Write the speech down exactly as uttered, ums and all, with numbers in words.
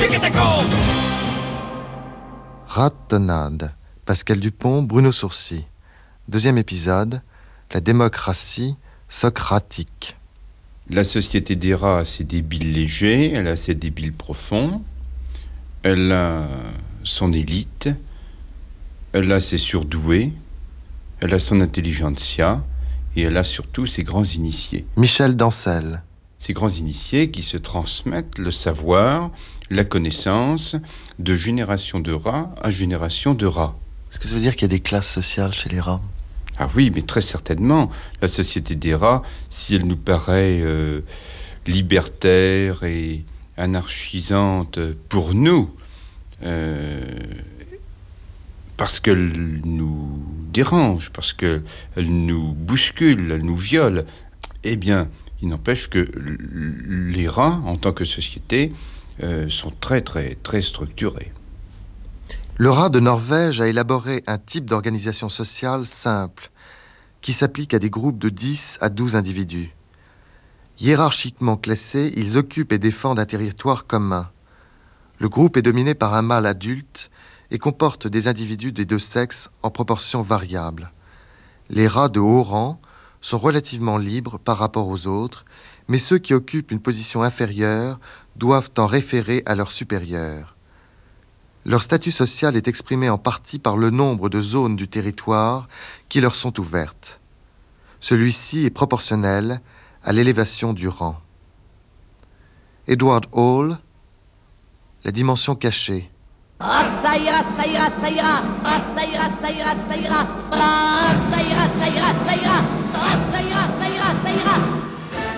Ratonnade, Pascal Dupont, Bruno Sourcy. Deuxième épisode, la démocratie socratique. La société des rats a ses débiles légers, elle a ses débiles profonds, elle a son élite, elle a ses surdoués, elle a son intelligentsia et elle a surtout ses grands initiés. Michel Dancel. Ces grands initiés qui se transmettent le savoir, la connaissance, de génération de rats à génération de rats. Est-ce que ça veut dire qu'il y a des classes sociales chez les rats ? Ah oui, mais très certainement. La société des rats, si elle nous paraît euh, libertaire et anarchisante pour nous, euh, parce qu'elle nous dérange, parce qu'elle nous bouscule, elle nous viole, eh bien, il n'empêche que les rats, en tant que société, euh, sont très, très, très structurés. Le rat de Norvège a élaboré un type d'organisation sociale simple qui s'applique à des groupes de dix à douze individus. Hiérarchiquement classés, ils occupent et défendent un territoire commun. Le groupe est dominé par un mâle adulte et comporte des individus des deux sexes en proportion variable. Les rats de haut rang sont relativement libres par rapport aux autres, mais ceux qui occupent une position inférieure doivent en référer à leurs supérieurs. Leur statut social est exprimé en partie par le nombre de zones du territoire qui leur sont ouvertes. Celui-ci est proportionnel à l'élévation du rang. Edward Hall, La dimension cachée. Ah, ça ira, ça ira, ça ira. Ah, ça ira, ça ira, ça ira. Ah, ça ira, ça ira, ça ira. Ah, ça ira, ça ira, ça ira.